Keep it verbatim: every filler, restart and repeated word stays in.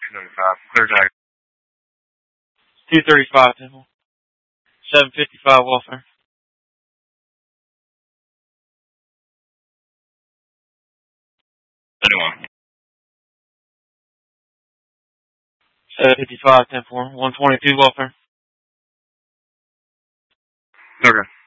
two thirty-five. Clear tag. two thirty-five, Temple. seven fifty-five, welfare. Anyone. seven fifty-five, ten four. one twenty-two, welfare. Okay.